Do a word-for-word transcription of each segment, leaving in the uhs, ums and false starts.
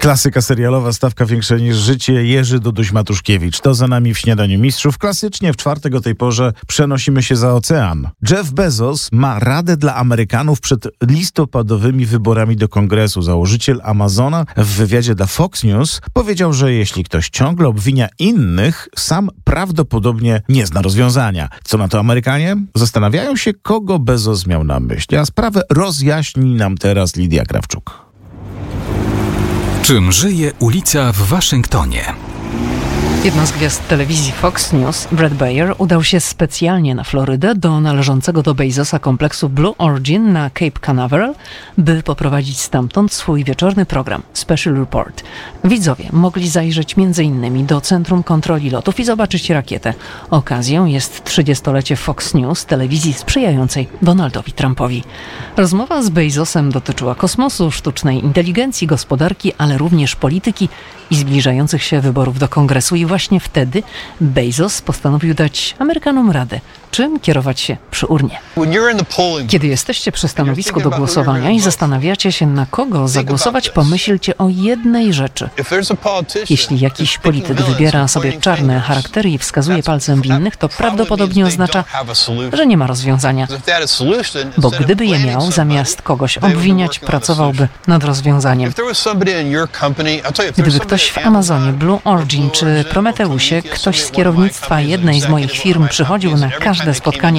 Klasyka serialowa, stawka większa niż życie. Jerzy Duduś-Matuszkiewicz. To za nami w Śniadaniu Mistrzów. Klasycznie w czwartek o tej porze przenosimy się za ocean. Jeff Bezos ma radę dla Amerykanów przed listopadowymi wyborami do Kongresu. Założyciel Amazona w wywiadzie dla Fox News powiedział, że jeśli ktoś ciągle obwinia innych, sam prawdopodobnie nie zna rozwiązania. Co na to Amerykanie? Zastanawiają się, kogo Bezos miał na myśli. A sprawę rozjaśni nam teraz Lidia Krawczuk. Czym żyje ulica w Waszyngtonie? Jedna z gwiazd telewizji Fox News, Bret Baier, udał się specjalnie na Florydę do należącego do Bezosa kompleksu Blue Origin na Cape Canaveral, by poprowadzić stamtąd swój wieczorny program Special Report. Widzowie mogli zajrzeć między innymi do Centrum Kontroli Lotów i zobaczyć rakietę. Okazją jest trzydziestolecie Fox News, telewizji sprzyjającej Donaldowi Trumpowi. Rozmowa z Bezosem dotyczyła kosmosu, sztucznej inteligencji, gospodarki, ale również polityki i zbliżających się wyborów do Kongresu. I właśnie wtedy Bezos postanowił dać Amerykanom radę, czym kierować się przy urnie. Kiedy jesteście przy stanowisku do głosowania i zastanawiacie się, na kogo zagłosować, pomyślcie o jednej rzeczy. Jeśli jakiś polityk wybiera sobie czarne charaktery i wskazuje palcem w innych, to prawdopodobnie oznacza, że nie ma rozwiązania. Bo gdyby je miał, zamiast kogoś obwiniać, pracowałby nad rozwiązaniem. Gdyby ktoś w Amazonie, Blue Origin czy Prometeusie, ktoś z kierownictwa jednej z moich firm przychodził na każde spotkanie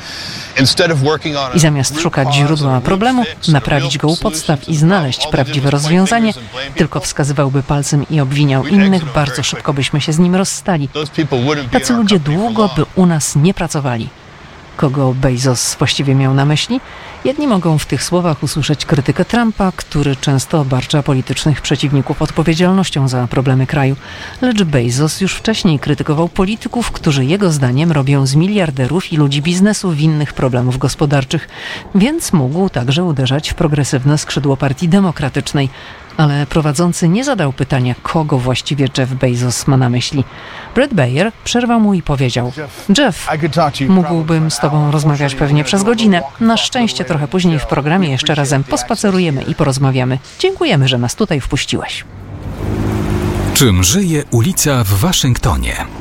i zamiast szukać źródła problemu, naprawić go u podstaw i znaleźć prawdziwe rozwiązanie, tylko wskazywałby palcem i obwiniał innych, bardzo szybko byśmy się z nim rozstali. Tacy ludzie długo by u nas nie pracowali. Kogo Bezos właściwie miał na myśli? Jedni mogą w tych słowach usłyszeć krytykę Trumpa, który często obarcza politycznych przeciwników odpowiedzialnością za problemy kraju. Lecz Bezos już wcześniej krytykował polityków, którzy jego zdaniem robią z miliarderów i ludzi biznesu winnych problemów gospodarczych, więc mógł także uderzać w progresywne skrzydło Partii Demokratycznej. Ale prowadzący nie zadał pytania, kogo właściwie Jeff Bezos ma na myśli. Bret Baier przerwał mu i powiedział: Jeff, mógłbym z tobą rozmawiać pewnie przez godzinę. Na szczęście trochę później w programie jeszcze razem pospacerujemy i porozmawiamy. Dziękujemy, że nas tutaj wpuściłeś. Czym żyje ulica w Waszyngtonie?